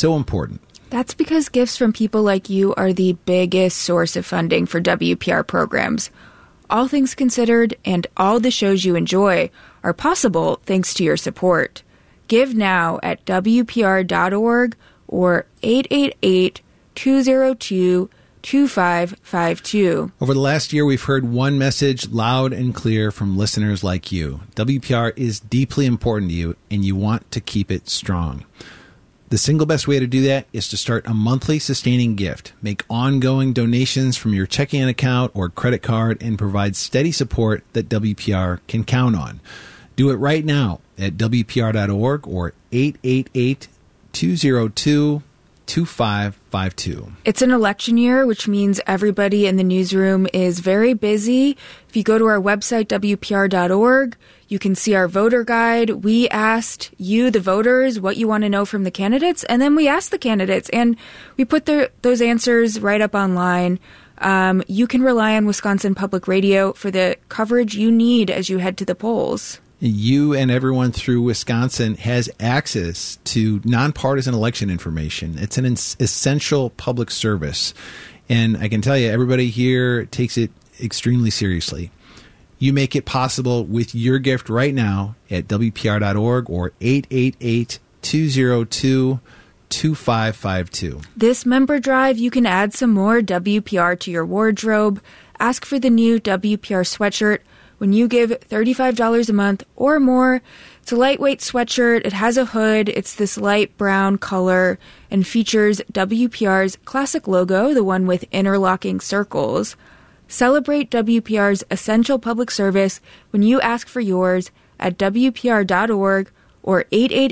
so important? That's because gifts from people like you are the biggest source of funding for WPR programs. All things considered, and all the shows you enjoy are possible thanks to your support. Give now at WPR.org or 888-202-2552. Over the last year, we've heard one message loud and clear from listeners like you. WPR is deeply important to you, and you want to keep it strong. The single best way to do that is to start a monthly sustaining gift, make ongoing donations from your checking account or credit card, and provide steady support that WPR can count on. Do it right now at WPR.org or 888-202-2552. It's an election year, which means everybody in the newsroom is very busy. If you go to our website, WPR.org, you can see our voter guide. We asked you, the voters, what you want to know from the candidates, and then we asked the candidates, and we put those answers right up online. You can rely on Wisconsin Public Radio for the coverage you need as you head to the polls. You and everyone through Wisconsin has access to nonpartisan election information. It's an essential public service. And I can tell you, everybody here takes it extremely seriously. You make it possible with your gift right now at WPR.org or 888-202-2552. This member drive, you can add some more WPR to your wardrobe. Ask for the new WPR sweatshirt when you give $35 a month or more. It's a lightweight sweatshirt. It has a hood. It's this light brown color and features WPR's classic logo, the one with interlocking circles. Celebrate WPR's essential public service when you ask for yours at WPR.org or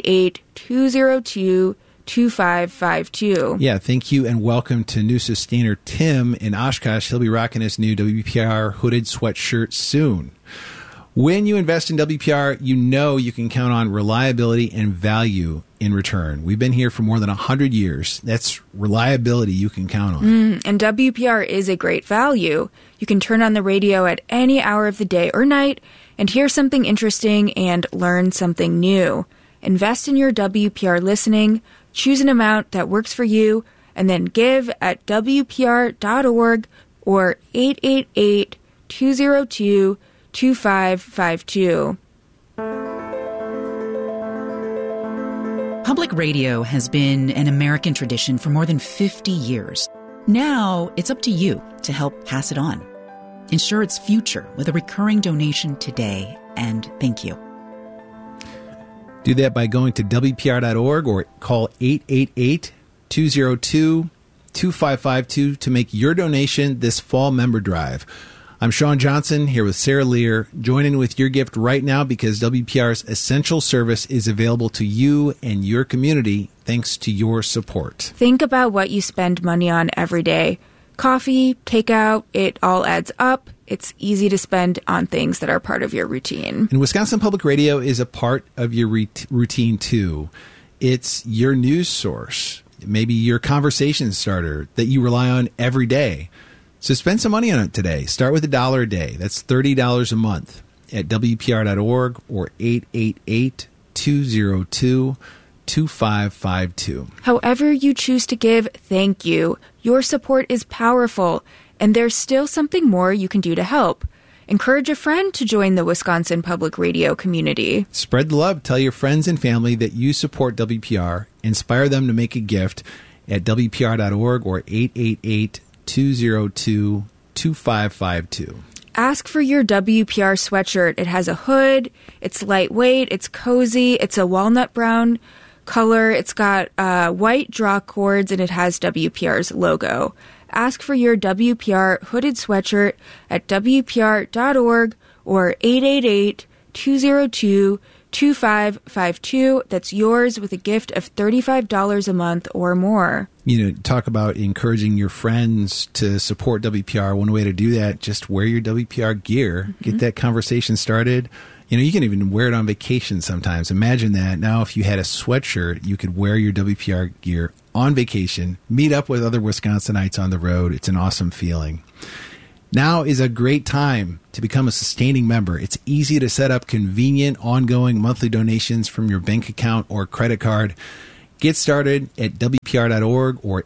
888-202-2552. Yeah, thank you and welcome to new sustainer Tim in Oshkosh. He'll be rocking his new WPR hooded sweatshirt soon. When you invest in WPR, you know you can count on reliability and value in return. We've been here for more than 100 years. That's reliability you can count on. And WPR is a great value. You can turn on the radio at any hour of the day or night and hear something interesting and learn something new. Invest in your WPR listening, choose an amount that works for you, and then give at WPR.org or 888-202-2552. Public radio has been an American tradition for more than 50 years. Now it's up to you to help pass it on. Ensure its future with a recurring donation today, and thank you. Do that by going to WPR.org or call 888-202-2552 to make your donation this fall member drive. I'm Sean Johnson here with Sarah Lear. Join in with your gift right now because WPR's essential service is available to you and your community thanks to your support. Think about what you spend money on every day. Coffee, takeout, it all adds up. It's easy to spend on things that are part of your routine. And Wisconsin Public Radio is a part of your routine too. It's your news source, maybe your conversation starter that you rely on every day. So spend some money on it today. Start with $1 a day. That's $30 a month at WPR.org or 888-202-2552. However you choose to give, thank you. Your support is powerful, and there's still something more you can do to help. Encourage a friend to join the Wisconsin Public Radio community. Spread the love. Tell your friends and family that you support WPR. Inspire them to make a gift at WPR.org or 888-202-2552. Ask for your WPR sweatshirt. It has a hood, it's lightweight, it's cozy, it's a walnut brown color, it's got white draw cords, and it has WPR's logo. Ask for your WPR hooded sweatshirt at WPR.org or 888-202-2552. That's yours with a gift of $35 a month or more. You know, talk about encouraging your friends to support WPR. One way to do that, just wear your WPR gear. Get that conversation started. You know, you can even wear it on vacation sometimes. Imagine that. Now, if you had a sweatshirt, you could wear your WPR gear on vacation, meet up with other Wisconsinites on the road. It's an awesome feeling. Now is a great time to become a sustaining member. It's easy to set up convenient, ongoing monthly donations from your bank account or credit card. Get started at WPR.org or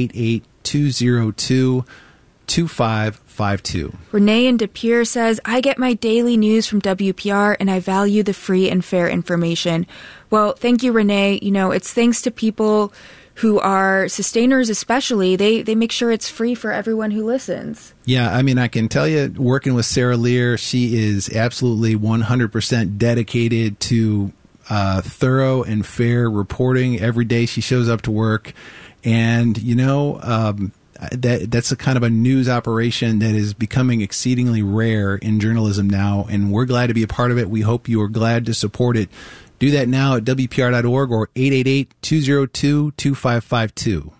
888-202-2552. Renee in De Pere says, I get my daily news from WPR and I value the free and fair information. Well, thank you, Renee. You know, it's thanks to people who are sustainers especially. They make sure it's free for everyone who listens. Yeah, I mean, I can tell you, working with Sarah Lear, she is absolutely 100% dedicated to thorough and fair reporting. Every day she shows up to work. And, you know, that's a kind of a news operation that is becoming exceedingly rare in journalism now. And we're glad to be a part of it. We hope you are glad to support it. Do that now at WPR.org or 888-202-2552.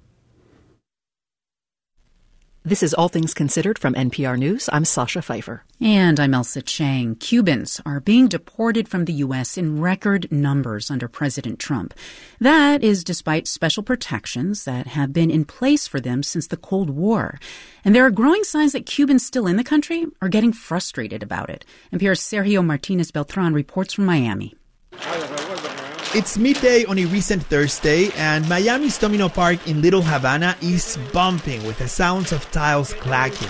This is All Things Considered from NPR News. I'm Sasha Pfeiffer. And I'm Elsa Chang. Cubans are being deported from the U.S. in record numbers under President Trump. That is despite special protections that have been in place for them since the Cold War. And there are growing signs that Cubans still in the country are getting frustrated about it. NPR's Sergio Martinez Beltran reports from Miami. It's midday on a recent Thursday, and Miami's Domino Park in Little Havana is bumping with the sounds of tiles clacking.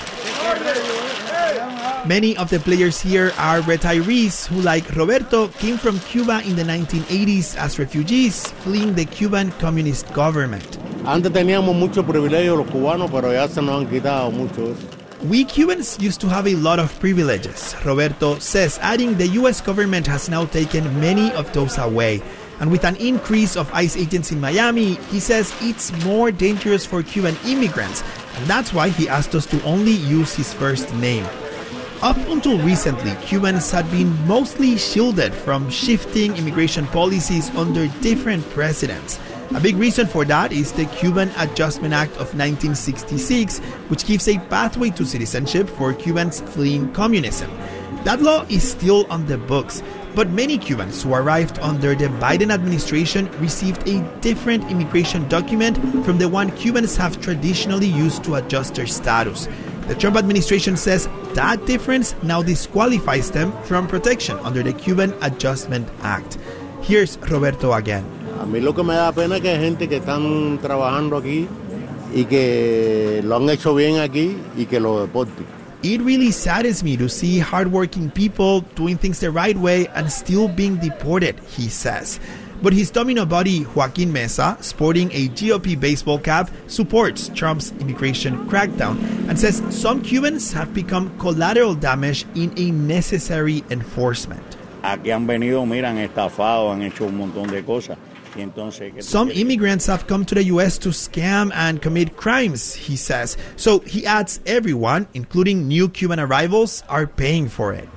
Many of the players here are retirees who, like Roberto, came from Cuba in the 1980s as refugees, fleeing the Cuban communist government. Antes teníamos mucho privilegio los cubanos, pero ya se nos han quitado mucho. We Cubans used to have a lot of privileges, Roberto says, adding the U.S. government has now taken many of those away. And with an increase of ICE agents in Miami, he says it's more dangerous for Cuban immigrants, and that's why he asked us to only use his first name. Up until recently, Cubans had been mostly shielded from shifting immigration policies under different presidents. A big reason for that is the Cuban Adjustment Act of 1966, which gives a pathway to citizenship for Cubans fleeing communism. That law is still on the books, but many Cubans who arrived under the Biden administration received a different immigration document from the one Cubans have traditionally used to adjust their status. The Trump administration says that difference now disqualifies them from protection under the Cuban Adjustment Act. Here's Roberto again. A mí lo que me da pena es que hay gente que están trabajando aquí y que lo han hecho bien aquí y que lo deporten. It really saddens me to see hardworking people doing things the right way and still being deported, he says. But his Domino buddy, Joaquin Mesa, sporting a GOP baseball cap, supports Trump's immigration crackdown and says some Cubans have become collateral damage in a necessary enforcement. Aquí han venido, mira, han estafado, han hecho un montón de cosas. Some immigrants have come to the U.S. to scam and commit crimes, he says. So he adds everyone, including new Cuban arrivals, are paying for it.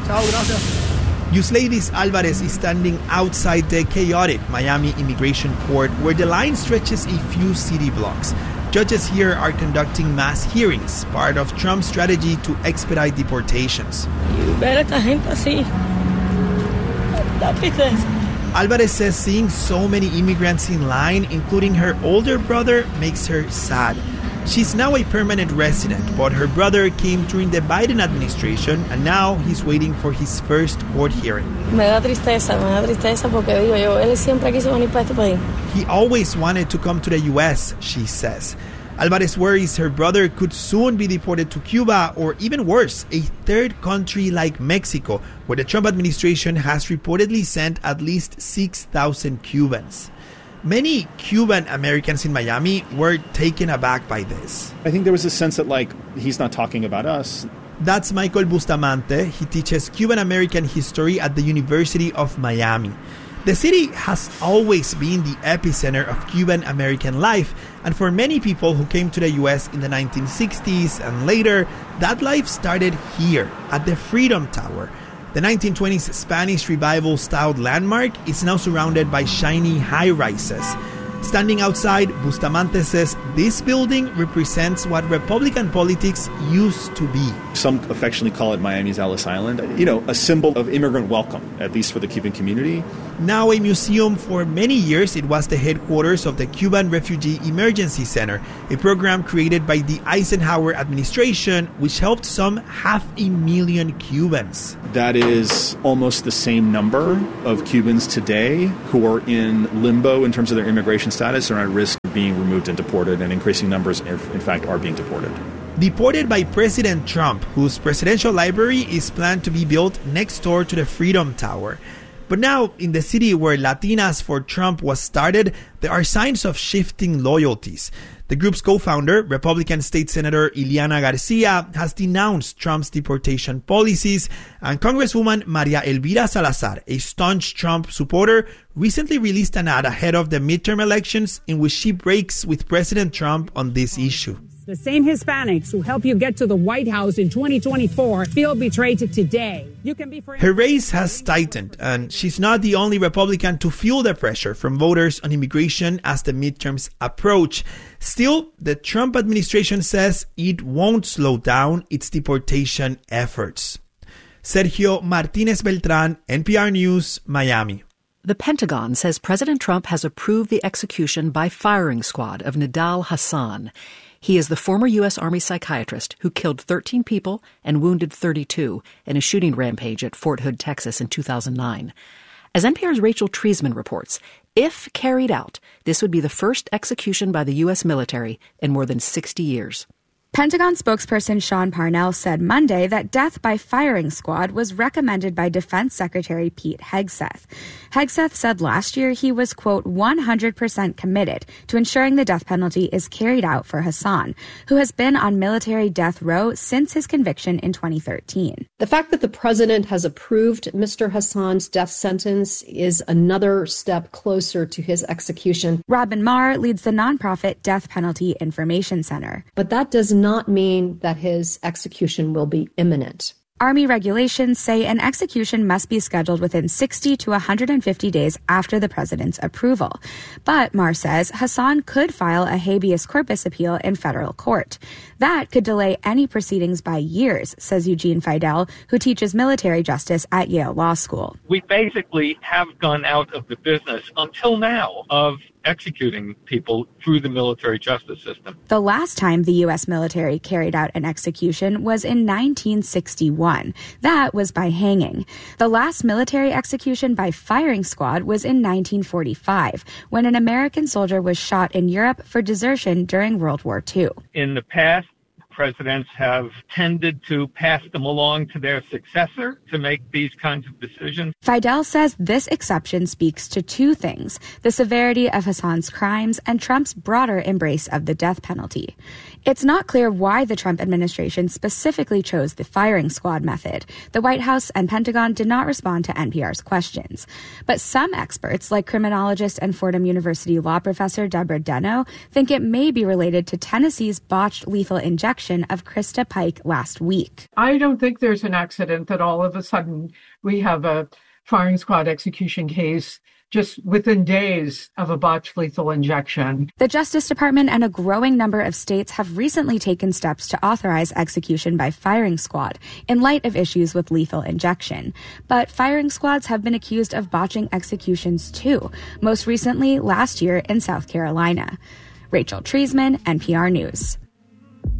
Yusleidis Alvarez is standing outside the chaotic Miami Immigration Court where the line stretches a few city blocks. Judges here are conducting mass hearings, part of Trump's strategy to expedite deportations. Alvarez says seeing so many immigrants in line, including her older brother, makes her sad. She's now a permanent resident, but her brother came during the Biden administration, and now he's waiting for his first court hearing. Me da tristeza porque digo yo, él siempre quiso venir para este país. He always wanted to come to the U.S., she says. Alvarez worries her brother could soon be deported to Cuba, or even worse, a third country like Mexico, where the Trump administration has reportedly sent at least 6,000 Cubans. Many Cuban Americans in Miami were taken aback by this. I think there was a sense that, he's not talking about us. That's Michael Bustamante. He teaches Cuban American history at the University of Miami. The city has always been the epicenter of Cuban American life, and for many people who came to the U.S. in the 1960s and later, that life started here at the Freedom Tower. The 1920s Spanish Revival-styled landmark is now surrounded by shiny high-rises. Standing outside, Bustamante says this building represents what Republican politics used to be. Some affectionately call it Miami's Ellis Island. A symbol of immigrant welcome, at least for the Cuban community. Now a museum, for many years it was the headquarters of the Cuban Refugee Emergency Center, a program created by the Eisenhower administration, which helped some 500,000 Cubans. That is almost the same number of Cubans today who are in limbo in terms of their immigration status or at risk of being removed and deported, and increasing numbers, in fact, are being deported. Deported by President Trump, whose presidential library is planned to be built next door to the Freedom Tower. But now, in the city where Latinas for Trump was started, there are signs of shifting loyalties. The group's co-founder, Republican State Senator Ileana Garcia, has denounced Trump's deportation policies, and Congresswoman Maria Elvira Salazar, a staunch Trump supporter, recently released an ad ahead of the midterm elections in which she breaks with President Trump on this issue. The same Hispanics who help you get to the White House in 2024 feel betrayed today. Her race has tightened, and she's not the only Republican to feel the pressure from voters on immigration as the midterms approach. Still, the Trump administration says it won't slow down its deportation efforts. Sergio Martinez Beltran, NPR News, Miami. The Pentagon says President Trump has approved the execution by firing squad of Nidal Hasan. He is the former U.S. Army psychiatrist who killed 13 people and wounded 32 in a shooting rampage at Fort Hood, Texas in 2009. As NPR's Rachel Treisman reports, if carried out, this would be the first execution by the U.S. military in more than 60 years. Pentagon spokesperson Sean Parnell said Monday that death by firing squad was recommended by Defense Secretary Pete Hegseth. Hegseth said last year he was, quote, 100% committed to ensuring the death penalty is carried out for Hasan, who has been on military death row since his conviction in 2013. The fact that the president has approved Mr. Hasan's death sentence is another step closer to his execution. Robin Marr leads the nonprofit Death Penalty Information Center. But that does not mean that his execution will be imminent. Army regulations say an execution must be scheduled within 60 to 150 days after the president's approval. But Marr says Hasan could file a habeas corpus appeal in federal court. That could delay any proceedings by years, says Eugene Fidel, who teaches military justice at Yale Law School. We basically have gone out of the business until now of executing people through the military justice system. The last time the U.S. military carried out an execution was in 1961. That was by hanging. The last military execution by firing squad was in 1945, when an American soldier was shot in Europe for desertion during World War II. In the past, presidents have tended to pass them along to their successor to make these kinds of decisions. Fidel says this exception speaks to two things: the severity of Hasan's crimes and Trump's broader embrace of the death penalty. It's not clear why the Trump administration specifically chose the firing squad method. The White House and Pentagon did not respond to NPR's questions. But some experts, like criminologist and Fordham University law professor Deborah Deno, think it may be related to Tennessee's botched lethal injection of Krista Pike last week. I don't think there's an accident that all of a sudden we have a firing squad execution case just within days of a botched lethal injection. The Justice Department and a growing number of states have recently taken steps to authorize execution by firing squad in light of issues with lethal injection. But firing squads have been accused of botching executions too, most recently last year in South Carolina. Rachel Treisman, NPR News.